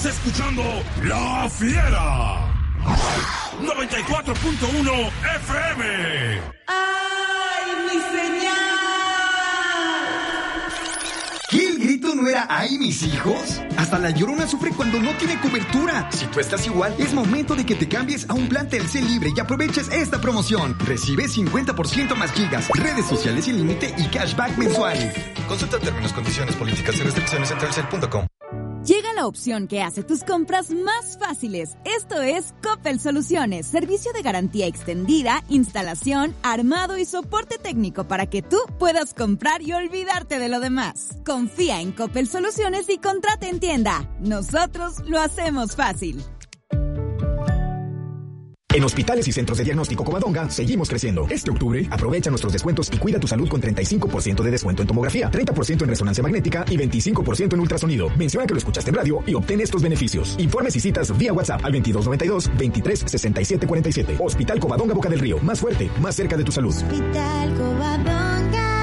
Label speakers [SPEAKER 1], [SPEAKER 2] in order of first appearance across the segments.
[SPEAKER 1] escuchando La Fiera 94.1 FM.
[SPEAKER 2] ¡Ay, mi señal!
[SPEAKER 3] ¿Qué el grito no era ¡ay, mis hijos? Hasta la Llorona sufre cuando no tiene cobertura. Si tú estás igual, es momento de que te cambies a un plan Telcel libre y aproveches esta promoción. Recibe 50% más gigas, redes sociales sin límite y cashback mensual.
[SPEAKER 4] Consulta términos, condiciones, políticas y restricciones en telcel.com.
[SPEAKER 5] Llega la opción que hace tus compras más fáciles. Esto es Coppel Soluciones, servicio de garantía extendida, instalación, armado y soporte técnico para que tú puedas comprar y olvidarte de lo demás. Confía en Coppel Soluciones y contrata en tienda. Nosotros lo hacemos fácil.
[SPEAKER 6] En hospitales y centros de diagnóstico Covadonga seguimos creciendo. Este octubre, aprovecha nuestros descuentos y cuida tu salud con 35% de descuento en tomografía, 30% en resonancia magnética y 25% en ultrasonido. Menciona que lo escuchaste en radio y obtén estos beneficios. Informes y citas vía WhatsApp al 2292-236747. Hospital Covadonga Boca del Río. Más fuerte, más cerca de tu salud.
[SPEAKER 7] Hospital Covadonga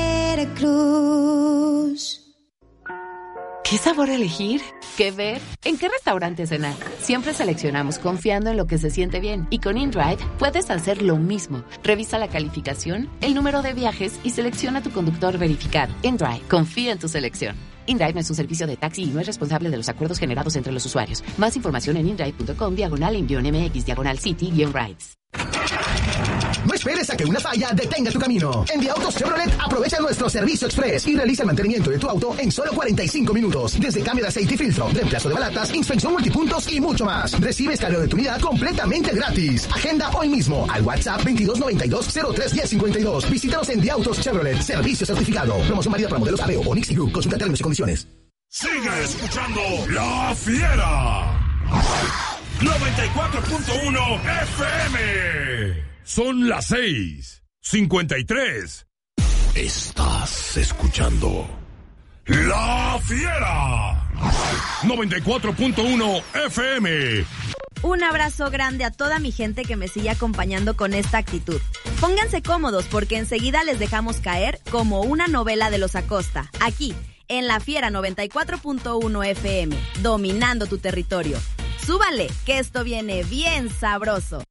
[SPEAKER 7] Veracruz.
[SPEAKER 8] ¿Qué sabor elegir? ¿Qué ver? ¿En qué restaurante cenar? Siempre seleccionamos confiando en lo que se siente bien. Y con InDrive puedes hacer lo mismo. Revisa la calificación, el número de viajes y selecciona tu conductor verificado. InDrive, confía en tu selección. InDrive no es un servicio de taxi y no es responsable de los acuerdos generados entre los usuarios. Más información en indrive.com/MX/City-Rides.
[SPEAKER 9] No esperes a que una falla detenga tu camino. En Viautos Chevrolet aprovecha nuestro servicio express y realiza el mantenimiento de tu auto en solo 45 minutos. Desde cambio de aceite y filtro, reemplazo de balatas, inspección multipuntos y mucho más. Recibes cargo de tu unidad completamente gratis. Agenda hoy mismo al WhatsApp 2292-031052. Visítanos en Viautos Chevrolet, servicio certificado. Promoción válida para modelos Aveo, Onix y Group. Consulta términos y condiciones.
[SPEAKER 1] Sigue escuchando La Fiera 94.1 FM. Son las 6:53. Estás escuchando La Fiera 94.1 FM.
[SPEAKER 10] Un abrazo grande a toda mi gente que me sigue acompañando con esta actitud. Pónganse cómodos porque enseguida les dejamos caer como una novela de los Acosta. Aquí, en La Fiera 94.1 FM, dominando tu territorio. Súbale, que esto viene bien sabroso.